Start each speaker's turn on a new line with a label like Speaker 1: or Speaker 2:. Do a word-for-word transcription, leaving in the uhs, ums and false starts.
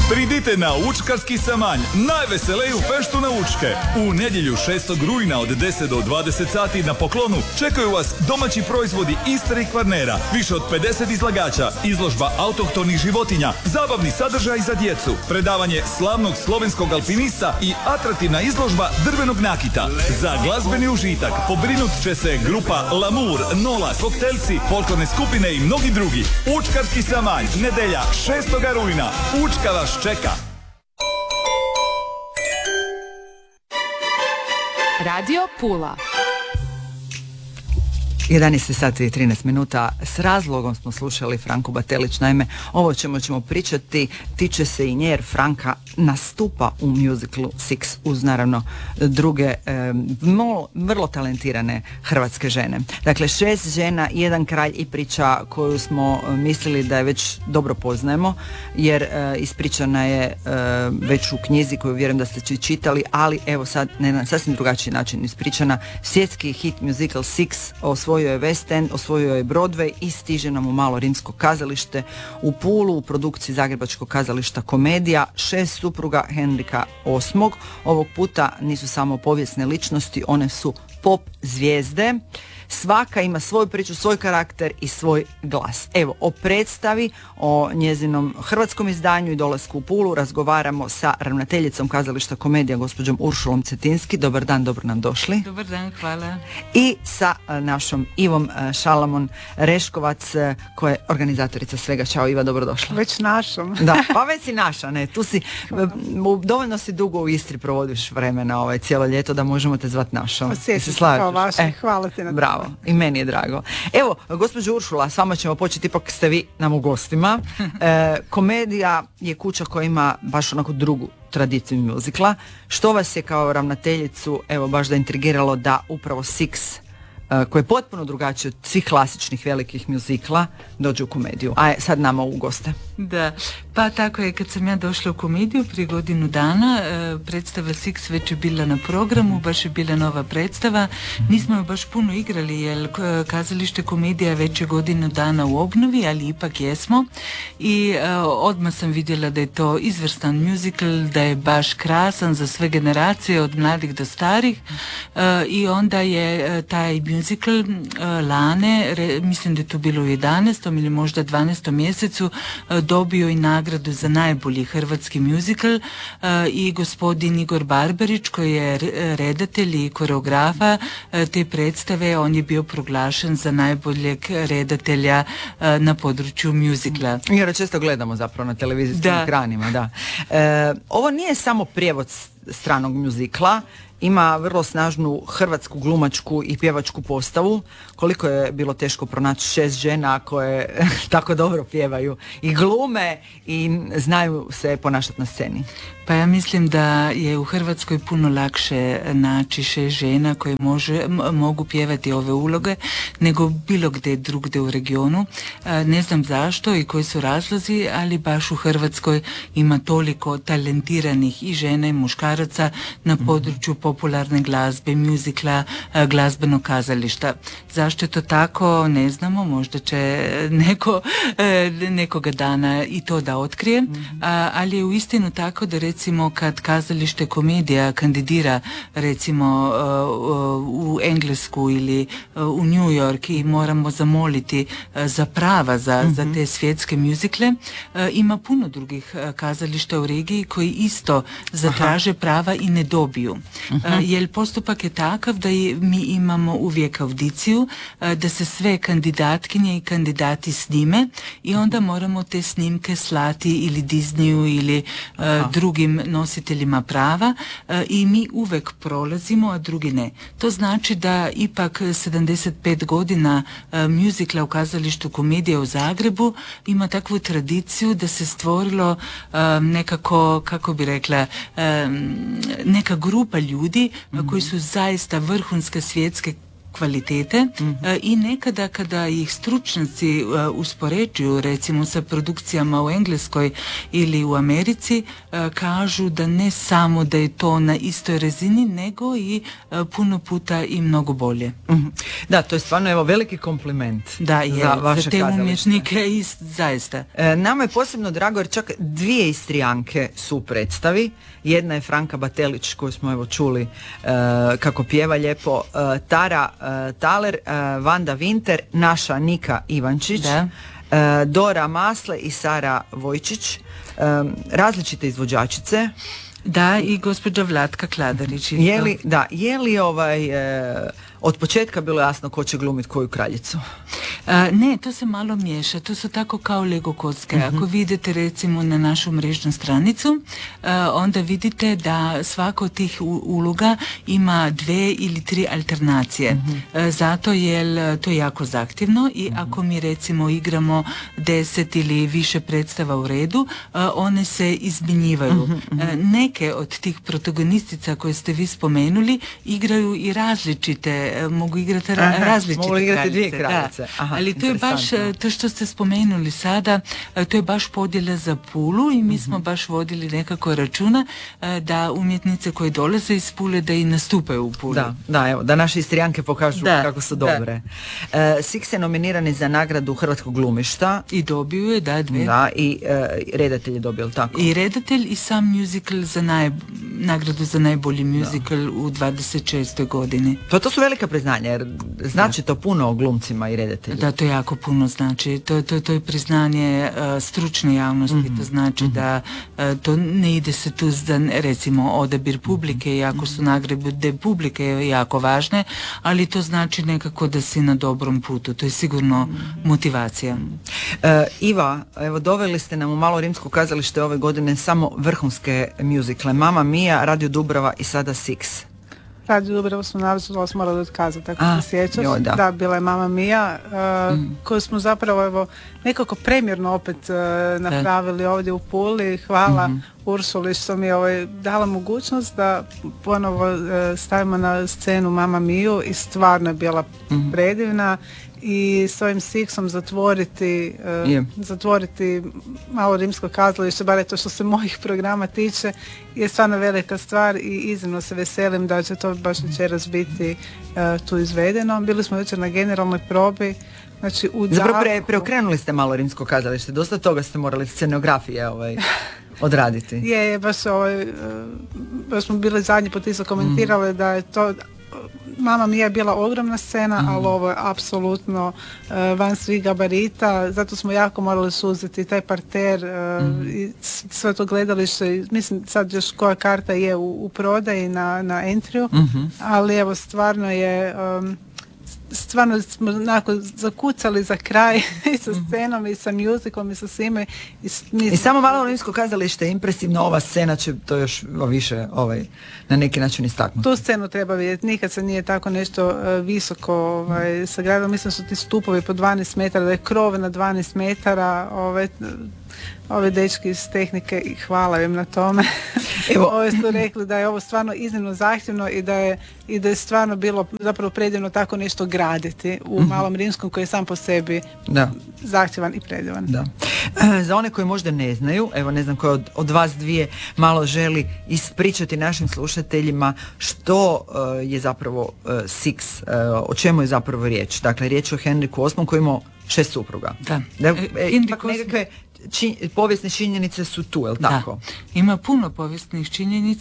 Speaker 1: Pridite na Učkarski samanj, najveseleju feštu na Učke. U nedjelju šestog rujna od deset do dvadeset sati na poklonu čekaju vas domaći proizvodi Istre i Kvarnera, više od pedeset izlagača, izložba autohtonih životinja, zabavni sadržaj za djecu, predavanje slavnog slovenskog alpinista i atraktivna izložba drvenog nakita. Za glazbeni užitak pobrinut će se grupa Lamour, Nola, Koktelci, folklorne skupine i mnogi drugi. Učkarski samanj, nedelja šestog rujna. Učka vas čeka.
Speaker 2: Radio Pula.
Speaker 3: jedanaest sati i trinaest minuta. S razlogom smo slušali Franku Batelić. Naime, ovo čemu ćemo pričati tiče se i nje, jer Franka nastupa u musiclu Six uz naravno druge e, vrlo, vrlo talentirane hrvatske žene. Dakle, šest žena, jedan kralj i priča koju smo mislili da je već dobro poznajemo, jer e, ispričana je e, već u knjizi koju vjerujem da ste čitali, ali evo sad na jedan sasvim drugačiji način ispričana. Svjetski hit musical Six osvojio je West End, osvojio je Broadway i stiže nam u malo rimsko kazalište u Pulu u produkciji Zagrebačkog kazališta Komedija. Šest supruga Henrika osmog. Ovog puta nisu samo povijesne ličnosti, one su pop zvijezde. Svaka ima svoju priču, svoj karakter i svoj glas. Evo, o predstavi, o njezinom hrvatskom izdanju i dolasku u Pulu razgovaramo sa ravnateljicom kazališta Komedija, gospođom Uršulom Cetinski. Dobar dan, dobro nam došli.
Speaker 4: Dobar dan, hvala.
Speaker 3: I sa našom Ivom Šalamon Reškovac, koja je organizatorica svega. Ćao Iva, dobrodošla.
Speaker 4: Već našom.
Speaker 3: Da, pa već si naša, ne, tu si, dovoljno si dugo u Istri provodiš vremena ovaj, cijelo ljeto da možemo te zvat našom.
Speaker 4: Osjećam se kao vaše, e, hvala ti na to.
Speaker 3: Bravo, i meni je drago. Evo, gospođo Uršula, s vama ćemo početi, ipak ste vi nam u gostima. E, Komedija je kuća koja ima baš onako drugu tradiciju muzikla. Što vas je kao ravnateljicu, evo, baš da intrigiralo da upravo Six, koji je potpuno drugačiji od svih klasičnih velikih muzikla, dođe u Komediju? A sad nama u goste.
Speaker 4: Da, pa tako je, kad sam ja došla u Komediju prije godinu dana, predstava Six već je bila na programu, baš je bila nova predstava. Nismo ju baš puno igrali, jer kazalište Komedija već je godinu dana u obnovi, ali ipak jesmo. I uh, odmah sam vidjela da je to izvrstan musical, da je baš krasan za sve generacije, od mladih do starih. Uh, I onda je uh, taj musical uh, lane, re, mislim da je to bilo u jedanaestom ili možda dvanaestom mjesecu, uh, dobio i nagradu za najbolji hrvatski musical uh, i gospodin Igor Barbarić, koji je redatelj i koreografa uh, te predstave, on je bio proglašen za najboljeg redatelja uh, na području musicala.
Speaker 3: Jer često gledamo zapravo na televizijskim
Speaker 4: da.
Speaker 3: ekranima, da. E, ovo nije samo prijevod stranog muzikla, ima vrlo snažnu hrvatsku glumačku i pjevačku postavu. Koliko je bilo teško pronaći šest žena koje tako dobro pjevaju i glume i znaju se ponašati na sceni?
Speaker 4: Pa ja mislim da je u Hrvatskoj puno lakše naći šest žena koje može, m- mogu pjevati ove uloge nego bilo gdje drugdje u regionu. E, ne znam zašto i koji su razlozi, ali baš u Hrvatskoj ima toliko talentiranih i žena i muškaraca na području popularne glazbe, muzikla, e, glazbenog kazališta. Zašto je to tako, ne znamo, možda će neko, e, nekoga dana i to da otkrije, mm-hmm. a, ali je uistinu tako da recimo kad kazalište Komedija kandidira recimo uh, u Englesku ili uh, u New York i moramo zamoliti uh, za prava za, mm-hmm. za te svjetske muzikle, uh, ima puno drugih uh, kazališta u regiji koji isto zatraže Aha. prava i ne dobiju. Uh-huh. Uh, jer postupak je takav da je, mi imamo uvijek audiciju, uh, da se sve kandidatkinje i kandidati snime i onda moramo te snimke slati ili Disneyu ili uh, drugim nositeljima prava uh, i mi uvek prolazimo, a drugi ne. To znači da ipak sedamdeset pet godina uh, muzikla u kazalištu Komedija u Zagrebu ima takvu tradiciju da se stvorilo uh, nekako, kako bi rekla, um, neka grupa ljudi mm-hmm. koji su zaista vrhunske svjetske kvalitete mm-hmm. i nekada kada ih stručnjaci uspoređuju recimo sa produkcijama u Engleskoj ili u Americi, kažu da ne samo da je to na istoj razini, nego i puno puta i mnogo bolje.
Speaker 3: Mm-hmm. Da, to je stvarno evo veliki kompliment
Speaker 4: da, je,
Speaker 3: za vaše
Speaker 4: za te
Speaker 3: kazalište.
Speaker 4: umjetnike i zaista.
Speaker 3: E, nama je posebno drago jer čak dvije Istrijanke su u predstavi. Jedna je Franka Batelić koju smo evo čuli e, kako pjeva lijepo, e, Tara e, Taler, e, Vanda Winter, naša Nika Ivančić, e, Dora Masle i Sara Vojčić, e, različite izvođačice.
Speaker 4: Da, i gospođa Vlatka Kladarić.
Speaker 3: Je li, da, je li ovaj, e, od početka bilo jasno ko će glumiti koju kraljicu?
Speaker 4: A, ne, to se malo miješa, to su tako kao Lego kocke. Uh-huh. Ako vidite recimo na našu mrežnu stranicu, a, onda vidite da svaka od tih u, uloga ima dve ili tri alternacije. Uh-huh. A, zato jer to je jako zahtjevno i uh-huh. ako mi recimo igramo deset ili više predstava u redu, a, one se izmjenjivaju. Uh-huh. A, neke od tih protagonistica koje ste vi spomenuli igraju i različite, mogu igrati ra-
Speaker 3: Aha,
Speaker 4: različite
Speaker 3: mogu igrati
Speaker 4: kraljice.
Speaker 3: dvije kraljice. Aha,
Speaker 4: ali to je baš, to što ste spomenuli sada, to je baš podjela za Pulu i mi mm-hmm. smo baš vodili nekako računa da umjetnice koje dolaze iz Pule da i nastupaju u Puli.
Speaker 3: Da, da, evo, da naše Istrijanke pokažu
Speaker 4: da,
Speaker 3: kako su dobre. Da. Uh, Six je nominirani za nagradu Hrvatskog glumišta.
Speaker 4: I dobio je, da, dve.
Speaker 3: Da, i uh, redatelj je dobio, tako?
Speaker 4: I redatelj i sam musical za naj, nagradu za najbolji musical da. u dvadeset šestoj godini.
Speaker 3: Pa to su velika priznanja, jer znači da. to puno o glumcima i redatelji.
Speaker 4: Da, to jako puno znači. To, to, to je priznanje uh, stručne javnosti, mm-hmm. to znači mm-hmm. da uh, to ne ide se tu za recimo odabir publike, iako su nagrade publike jako važne, ali to znači nekako da si na dobrom putu. To je sigurno mm-hmm. motivacija.
Speaker 3: Uh, Iva, evo doveli ste nam u Malo rimsko kazalište ove godine samo vrhunske mjuzikle. Mamma Mia, Radio Dubrava i sada Six.
Speaker 5: Radio Dubrava smo naravno morali otkazati, ako se sjećaš.
Speaker 3: Jo, da.
Speaker 5: da, bila je Mamma Mia, uh, mm. koju smo zapravo evo, nekako premjerno opet uh, napravili da. ovdje u Puli. Hvala mm-hmm. Ursuli što mi je ovaj, dala mogućnost da ponovo uh, stavimo na scenu Mamma Miu i stvarno je bila mm-hmm. predivna. I s ovim Sixom zatvoriti uh, yeah. zatvoriti Malo rimsko kazalište, bar je to što se mojih programa tiče, je stvarno velika stvar i iznimno se veselim da će to baš večeras biti uh, tu izvedeno. Bili smo jučer na generalnoj probi. Znači, u
Speaker 3: Zapravo pre, preokrenuli ste Malo rimsko kazalište, dosta toga ste morali scenografije ovaj, odraditi.
Speaker 5: je, je, baš, ovaj, uh, baš smo bili zadnji put isto komentirali mm. da je to Mamma Mia je bila ogromna scena, mm. ali ovo je apsolutno uh, van svih gabarita, zato smo jako morali suziti taj parter uh, mm. i sve to gledalište. Mislim sad još koja karta je u, u prodaji na, na Entriju, mm-hmm. ali evo stvarno je um, stvarno smo onako zakucali za kraj i sa scenom i sa musicalom i sa svime. I, mi...
Speaker 3: I samo Malo rimsko kazalište, impresivno, ova scena će to još više ovaj, na neki način istaknuti.
Speaker 5: Tu scenu treba vidjeti, nikad se nije tako nešto uh, visoko ovaj, sagradilo, mislim su ti stupovi po dvanaest metara, da je krov na dvanaest metara, ovaj, ove dečki iz tehnike i hvala im na tome. Evo. Ove su rekli da je ovo stvarno iznimno zahtjevno i da je, i da je stvarno bilo zapravo predivno tako nešto graditi u mm-hmm. Malom rimskom koji je sam po sebi da. zahtjevan i predivan.
Speaker 3: Da. E, za one koji možda ne znaju, evo ne znam ko od, od vas dvije malo želi ispričati našim slušateljima što uh, je zapravo uh, Six, uh, o čemu je zapravo riječ. Dakle, riječ o Henriku osmom koji imao šest supruga.
Speaker 4: Da.
Speaker 3: da e, ipak nekakve Či, povijesne činjenice su tu, je li tako?
Speaker 4: Da. Ima puno povijesnih činjenica